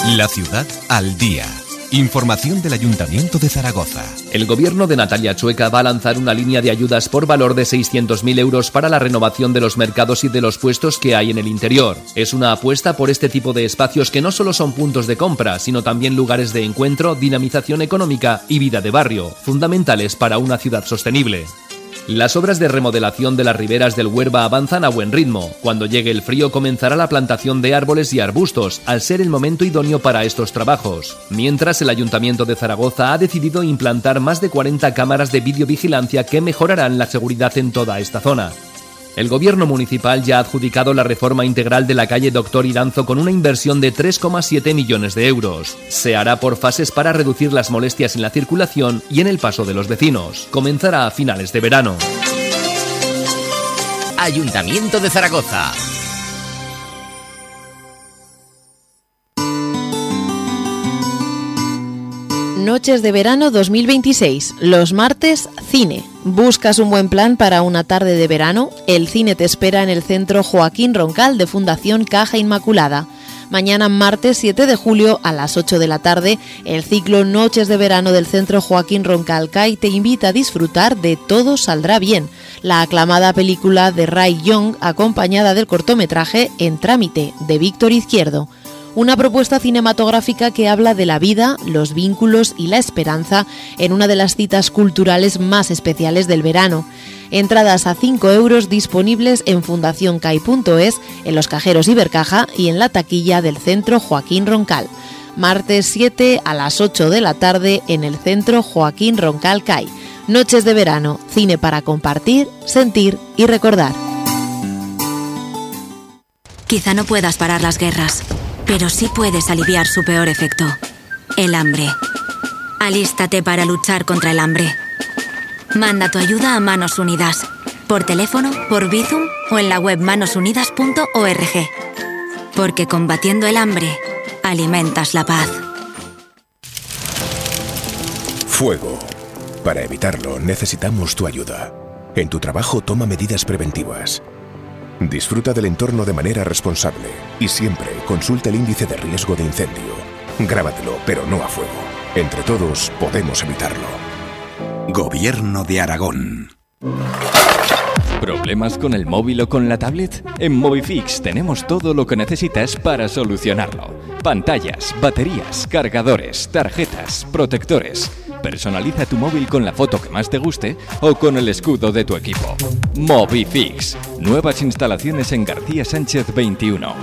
La ciudad al día. Información del Ayuntamiento de Zaragoza. El gobierno de Natalia Chueca va a lanzar una línea de ayudas por valor de 600.000 euros para la renovación de los mercados y de los puestos que hay en el interior. Es una apuesta por este tipo de espacios que no solo son puntos de compra, sino también lugares de encuentro, dinamización económica y vida de barrio, fundamentales para una ciudad sostenible. Las obras de remodelación de las riberas del Huerva avanzan a buen ritmo. Cuando llegue el frío comenzará la plantación de árboles y arbustos, al ser el momento idóneo para estos trabajos. Mientras, el Ayuntamiento de Zaragoza ha decidido implantar más de 40 cámaras de videovigilancia que mejorarán la seguridad en toda esta zona. El gobierno municipal ya ha adjudicado la reforma integral de la calle Doctor Iranzo con una inversión de 3,7 millones de euros. Se hará por fases para reducir las molestias en la circulación y en el paso de los vecinos. Comenzará a finales de verano. Ayuntamiento de Zaragoza. Noches de verano 2026. Los martes, cine. ¿Buscas un buen plan para una tarde de verano? El cine te espera en el Centro Joaquín Roncal de Fundación Caja Inmaculada. Mañana, martes 7 de julio, a las 8 de la tarde, el ciclo Noches de Verano del Centro Joaquín Roncal CAI te invita a disfrutar de Todo saldrá bien, la aclamada película de Ray Young, acompañada del cortometraje En trámite, de Víctor Izquierdo. Una propuesta cinematográfica que habla de la vida, los vínculos y la esperanza en una de las citas culturales más especiales del verano. Entradas a 5 euros disponibles en fundacioncai.es, en los cajeros Ibercaja y en la taquilla del Centro Joaquín Roncal. Martes 7 a las 8 de la tarde en el Centro Joaquín Roncal CAI. Noches de verano, cine para compartir, sentir y recordar. Quizá no puedas parar las guerras, pero sí puedes aliviar su peor efecto, el hambre. Alístate para luchar contra el hambre. Manda tu ayuda a Manos Unidas, por teléfono, por Bizum o en la web manosunidas.org. Porque combatiendo el hambre, alimentas la paz. Fuego. Para evitarlo, necesitamos tu ayuda. En tu trabajo, toma medidas preventivas. Disfruta del entorno de manera responsable y siempre consulta el índice de riesgo de incendio. Grábatelo, pero no a fuego. Entre todos podemos evitarlo. Gobierno de Aragón. ¿Problemas con el móvil o con la tablet? En Movifix tenemos todo lo que necesitas para solucionarlo. Pantallas, baterías, cargadores, tarjetas, protectores. Personaliza tu móvil con la foto que más te guste o con el escudo de tu equipo. Movifix. Nuevas instalaciones en García Sánchez 21.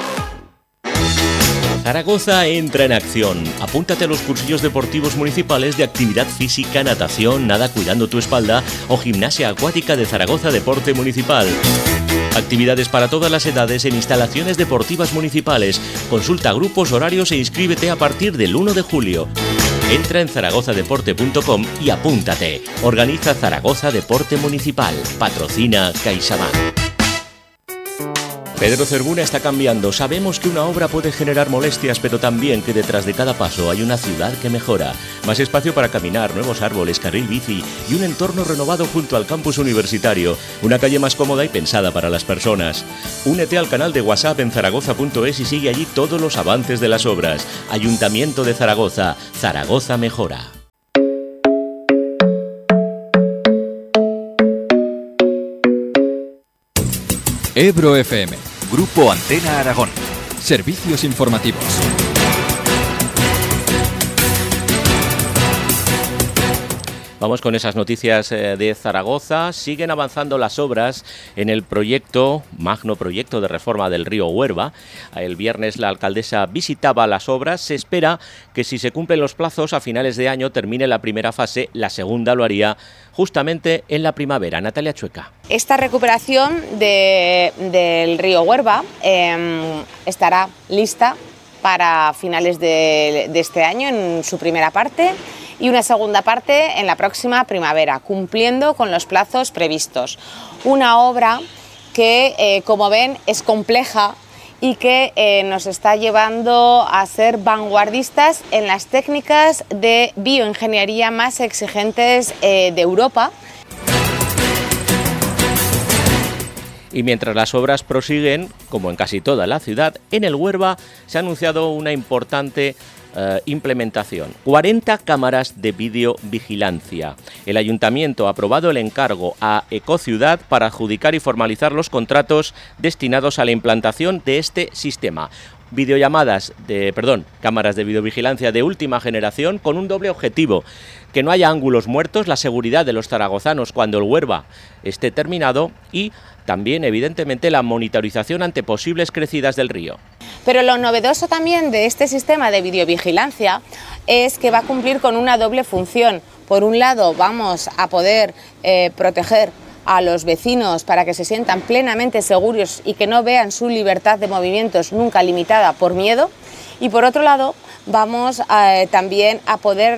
Zaragoza entra en acción. Apúntate a los cursillos deportivos municipales de actividad física, natación, nada cuidando tu espalda o gimnasia acuática de Zaragoza Deporte Municipal. Actividades para todas las edades en instalaciones deportivas municipales. Consulta grupos, horarios e inscríbete a partir del 1 de julio. Entra en zaragozadeporte.com y apúntate. Organiza Zaragoza Deporte Municipal. Patrocina CaixaBank. Pedro Cervuna está cambiando. Sabemos que una obra puede generar molestias, pero también que detrás de cada paso hay una ciudad que mejora. Más espacio para caminar, nuevos árboles, carril bici y un entorno renovado junto al campus universitario. Una calle más cómoda y pensada para las personas. Únete al canal de WhatsApp en zaragoza.es y sigue allí todos los avances de las obras. Ayuntamiento de Zaragoza. Zaragoza mejora. Ebro FM. Grupo Antena Aragón. Servicios informativos. Vamos con esas noticias de Zaragoza. Siguen avanzando las obras en el proyecto, magno proyecto de reforma del río Huerva. El viernes la alcaldesa visitaba las obras. Se espera que si se cumplen los plazos a finales de año termine la primera fase. La segunda lo haría justamente en la primavera. Natalia Chueca. Esta recuperación del río Huerva estará lista para finales de este año en su primera parte. Y una segunda parte en la próxima primavera, cumpliendo con los plazos previstos. Una obra que, como ven, es compleja y que nos está llevando a ser vanguardistas en las técnicas de bioingeniería más exigentes de Europa. Y mientras las obras prosiguen, como en casi toda la ciudad, en el Huerva se ha anunciado una importante implementación. 40 cámaras de videovigilancia. El ayuntamiento ha aprobado el encargo a Ecociudad para adjudicar y formalizar los contratos destinados a la implantación de este sistema. Cámaras de videovigilancia de última generación con un doble objetivo: que no haya ángulos muertos, la seguridad de los zaragozanos cuando el Huerva esté terminado y también, evidentemente, la monitorización ante posibles crecidas del río. Pero lo novedoso también de este sistema de videovigilancia es que va a cumplir con una doble función. Por un lado, vamos a poder proteger a los vecinos para que se sientan plenamente seguros y que no vean su libertad de movimientos nunca limitada por miedo. Y por otro lado, vamos también a poder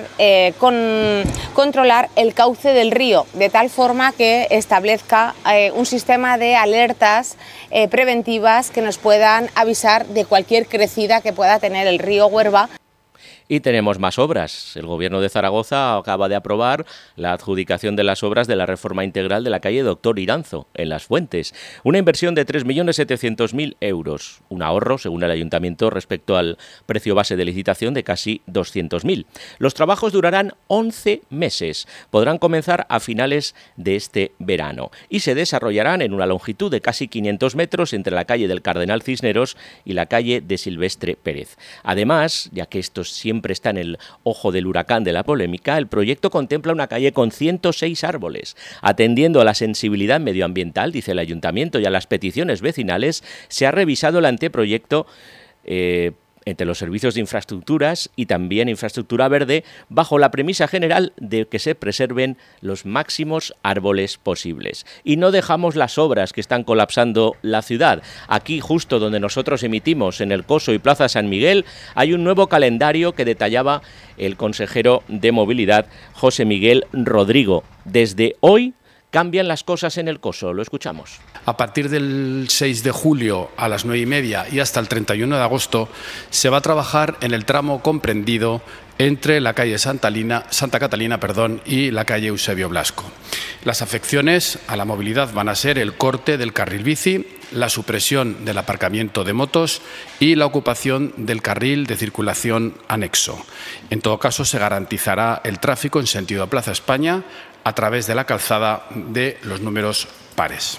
controlar el cauce del río, de tal forma que establezca un sistema de alertas preventivas que nos puedan avisar de cualquier crecida que pueda tener el río Huerva. Y tenemos más obras. El Gobierno de Zaragoza acaba de aprobar la adjudicación de las obras de la reforma integral de la calle Doctor Iranzo, en Las Fuentes. Una inversión de 3.700.000 euros. Un ahorro, según el Ayuntamiento, respecto al precio base de licitación de casi 200.000. Los trabajos durarán 11 meses. Podrán comenzar a finales de este verano. Y se desarrollarán en una longitud de casi 500 metros entre la calle del Cardenal Cisneros y la calle de Silvestre Pérez. Además, ya que estos siempre está en el ojo del huracán de la polémica, el proyecto contempla una calle con 106 árboles. Atendiendo a la sensibilidad medioambiental, dice el Ayuntamiento, y a las peticiones vecinales, se ha revisado el anteproyecto entre los servicios de infraestructuras y también infraestructura verde, bajo la premisa general de que se preserven los máximos árboles posibles. Y no dejamos las obras que están colapsando la ciudad. Aquí, justo donde nosotros emitimos, en el Coso y Plaza San Miguel, hay un nuevo calendario que detallaba el consejero de Movilidad, José Miguel Rodrigo. Desde hoy cambian las cosas en el Coso. Lo escuchamos. A partir del 6 de julio a las 9:30 y hasta el 31 de agosto se va a trabajar en el tramo comprendido entre la calle Santa Catalina y la calle Eusebio Blasco. Las afecciones a la movilidad van a ser el corte del carril bici, la supresión del aparcamiento de motos y la ocupación del carril de circulación anexo. En todo caso, se garantizará el tráfico en sentido Plaza España a través de la calzada de los números pares.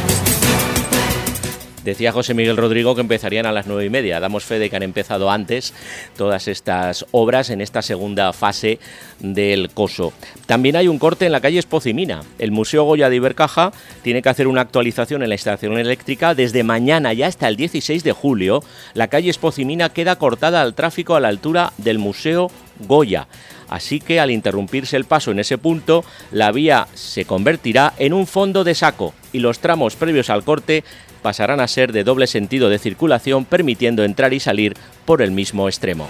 Decía José Miguel Rodrigo que empezarían a las 9:30. Damos fe de que han empezado antes todas estas obras en esta segunda fase del Coso. También hay un corte en la calle Espocimina. El Museo Goya de Ibercaja tiene que hacer una actualización en la instalación eléctrica. Desde mañana y hasta el 16 de julio, la calle Espocimina queda cortada al tráfico a la altura del Museo Goya. Así que al interrumpirse el paso en ese punto, la vía se convertirá en un fondo de saco y los tramos previos al corte pasarán a ser de doble sentido de circulación, permitiendo entrar y salir por el mismo extremo.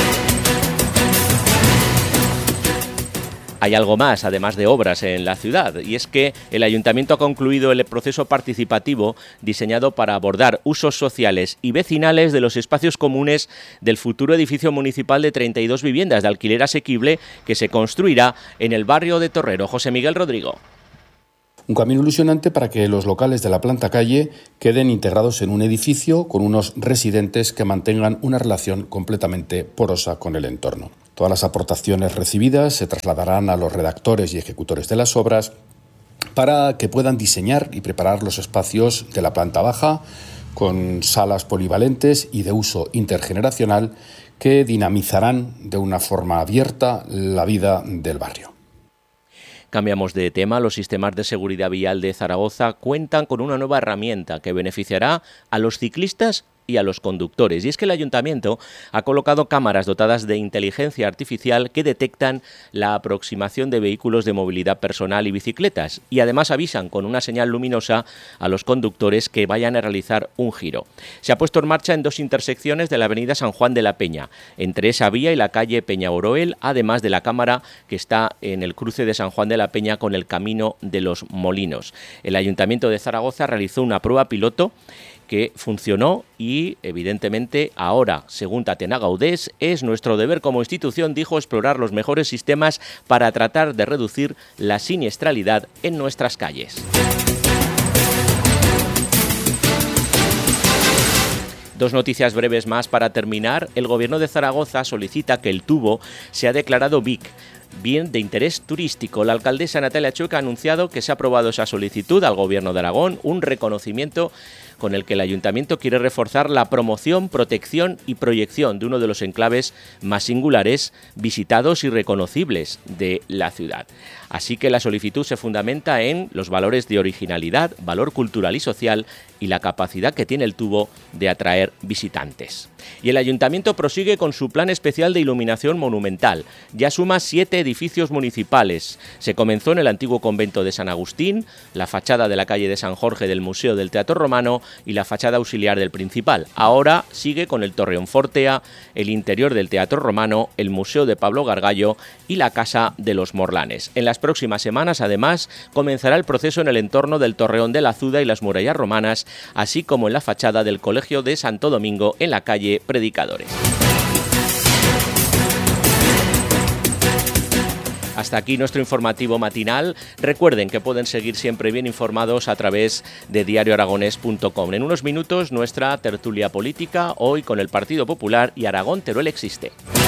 Hay algo más, además de obras en la ciudad, y es que el Ayuntamiento ha concluido el proceso participativo diseñado para abordar usos sociales y vecinales de los espacios comunes del futuro edificio municipal de 32 viviendas de alquiler asequible que se construirá en el barrio de Torrero. José Miguel Rodrigo. Un camino ilusionante para que los locales de la planta calle queden integrados en un edificio con unos residentes que mantengan una relación completamente porosa con el entorno. Todas las aportaciones recibidas se trasladarán a los redactores y ejecutores de las obras para que puedan diseñar y preparar los espacios de la planta baja con salas polivalentes y de uso intergeneracional que dinamizarán de una forma abierta la vida del barrio. Cambiamos de tema. Los sistemas de seguridad vial de Zaragoza cuentan con una nueva herramienta que beneficiará a los ciclistas y a los conductores. Y es que el Ayuntamiento ha colocado cámaras dotadas de inteligencia artificial que detectan la aproximación de vehículos de movilidad personal y bicicletas y además avisan con una señal luminosa a los conductores que vayan a realizar un giro. Se ha puesto en marcha en dos intersecciones de la avenida San Juan de la Peña, entre esa vía y la calle Peña Oroel, además de la cámara que está en el cruce de San Juan de la Peña con el Camino de los Molinos. El Ayuntamiento de Zaragoza realizó una prueba piloto que funcionó y, evidentemente, ahora, según Tatiana Gaudés, es nuestro deber como institución, dijo, explorar los mejores sistemas para tratar de reducir la siniestralidad en nuestras calles. Dos noticias breves más para terminar. El Gobierno de Zaragoza solicita que el tubo sea declarado BIC, bien de interés turístico. La alcaldesa Natalia Chueca ha anunciado que se ha aprobado esa solicitud al Gobierno de Aragón, un reconocimiento con el que el Ayuntamiento quiere reforzar la promoción, protección y proyección de uno de los enclaves más singulares, visitados y reconocibles de la ciudad. Así que la solicitud se fundamenta en los valores de originalidad, valor cultural y social y la capacidad que tiene el tubo de atraer visitantes. Y el Ayuntamiento prosigue con su plan especial de iluminación monumental. Ya suma 7 edificios municipales. Se comenzó en el antiguo convento de San Agustín, la fachada de la calle de San Jorge del Museo del Teatro Romano y la fachada auxiliar del Principal. Ahora sigue con el Torreón Fortea, el interior del Teatro Romano, el Museo de Pablo Gargallo y la Casa de los Morlanes. En las próximas semanas, además, comenzará el proceso en el entorno del Torreón de la Azuda y las murallas romanas, así como en la fachada del Colegio de Santo Domingo en la calle Predicadores. Hasta aquí nuestro informativo matinal. Recuerden que pueden seguir siempre bien informados a través de diarioaragonés.com. En unos minutos nuestra tertulia política, hoy con el Partido Popular y Aragón Teruel existe.